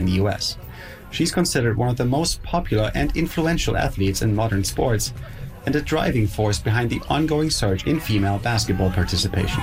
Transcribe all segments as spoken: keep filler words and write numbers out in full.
in the U S. She's considered one of the most popular and influential athletes in modern sports and a driving force behind the ongoing surge in female basketball participation.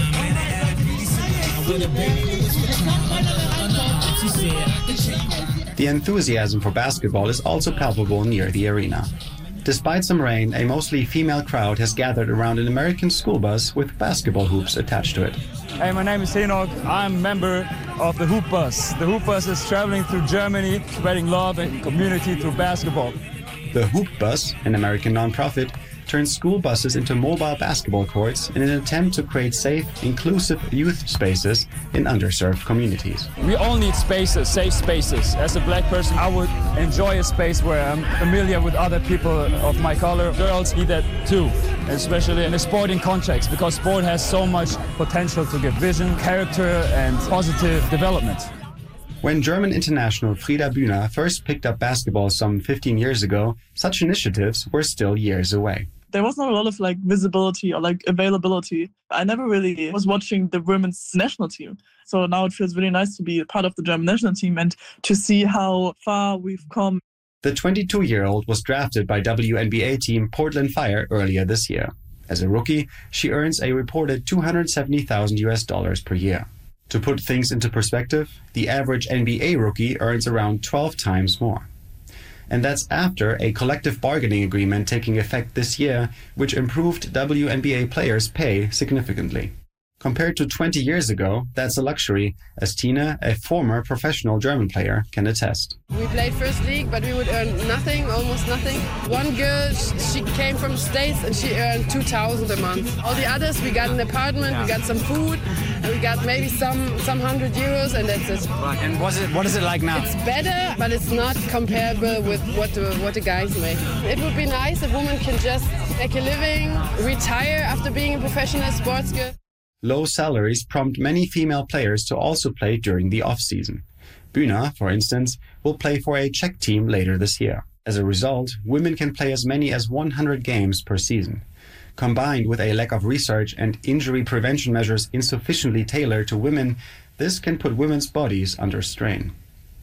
The enthusiasm for basketball is also palpable near the arena. Despite some rain, a mostly female crowd has gathered around an American school bus with basketball hoops attached to it. Hey, my name is Henok. I'm a member of the Hoop Bus. The Hoop Bus is traveling through Germany, spreading love and community through basketball. The Hoop Bus, an American nonprofit, turns school buses into mobile basketball courts in an attempt to create safe, inclusive youth spaces in underserved communities. We all need spaces, safe spaces. As a black person, I would enjoy a space where I'm familiar with other people of my color. Girls need that too, especially in a sporting context, because sport has so much potential to give vision, character, and positive development. When German international Frida Bühner first picked up basketball some fifteen years ago, such initiatives were still years away. There was not a lot of like visibility or like availability. I never really was watching the women's national team. So now it feels really nice to be a part of the German national team and to see how far we've come. The twenty-two-year-old was drafted by W N B A team Portland Fire earlier this year. As a rookie, she earns a reported two hundred seventy thousand U S dollars per year. To put things into perspective, the average N B A rookie earns around twelve times more. And that's after a collective bargaining agreement taking effect this year, which improved W N B A players' pay significantly. Compared to twenty years ago, that's a luxury, as Tina, a former professional German player, can attest. We played first league, but we would earn nothing, almost nothing. One girl, she came from States and she earned two thousand a month. All the others, we got an apartment, we got some food, and we got maybe some some hundred euros, and that's it. And what's it, what is it like now? It's better, but it's not comparable with what the, what the guys make. It would be nice if women can just make a living, retire after being a professional sports girl. Low salaries prompt many female players to also play during the off-season. Bühner, for instance, will play for a Czech team later this year. As a result, women can play as many as one hundred games per season. Combined with a lack of research and injury prevention measures insufficiently tailored to women, this can put women's bodies under strain.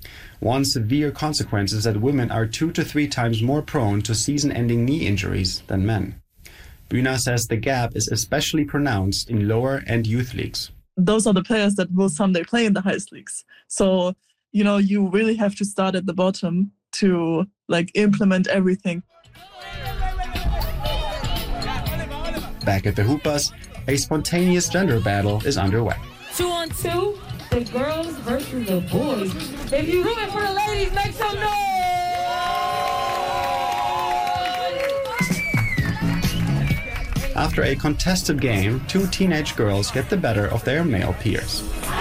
One severe consequence is that women are two to three times more prone to season-ending knee injuries than men. Bühner says the gap is especially pronounced in lower and youth leagues. Those are the players that will someday play in the highest leagues. So, you know, you really have to start at the bottom to like implement everything. Back at the Hoop Bus, a spontaneous gender battle is underway. Two on two, the girls versus the boys. If you're rooting for the ladies, make some noise! After a contested game, two teenage girls get the better of their male peers.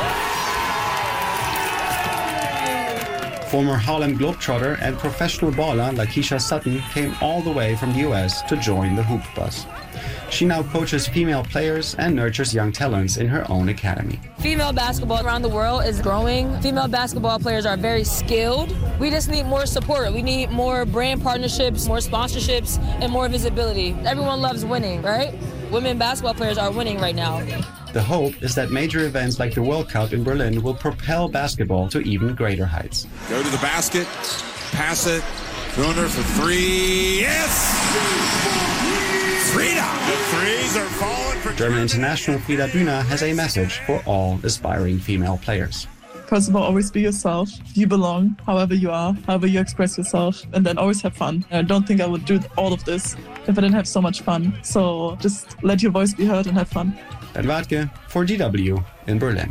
Former Harlem Globetrotter and professional baller Lakeisha Sutton came all the way from the U S to join the Hoop Bus. She now coaches female players and nurtures young talents in her own academy. Female basketball around the world is growing. Female basketball players are very skilled. We just need more support. We need more brand partnerships, more sponsorships, and more visibility. Everyone loves winning, right? Women basketball players are winning right now. The hope is that major events like the World Cup in Berlin will propel basketball to even greater heights. Go to the basket, pass it, Bühner for three, yes! Frida! The threes are falling for German international Frida Bühner has a message for all aspiring female players. First of all, always be yourself. You belong, however you are, however you express yourself, and then always have fun. I don't think I would do all of this if I didn't have so much fun. So just let your voice be heard and have fun. Ben Wartke for D W in Berlin.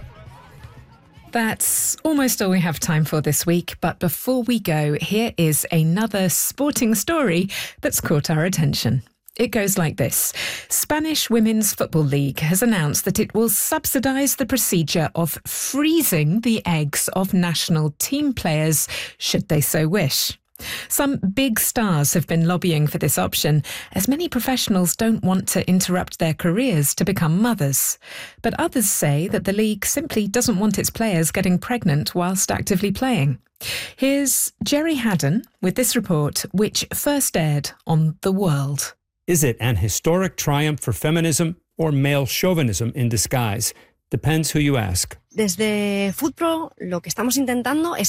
That's almost all we have time for this week. But before we go, here is another sporting story that's caught our attention. It goes like this. Spanish Women's Football League has announced that it will subsidise the procedure of freezing the eggs of national team players, should they so wish. Some big stars have been lobbying for this option, as many professionals don't want to interrupt their careers to become mothers. But others say that the league simply doesn't want its players getting pregnant whilst actively playing. Here's Jerry Haddon with this report, which first aired on The World. Is it an historic triumph for feminism or male chauvinism in disguise? Depends who you ask. Desde FootPro, lo que estamos intentando es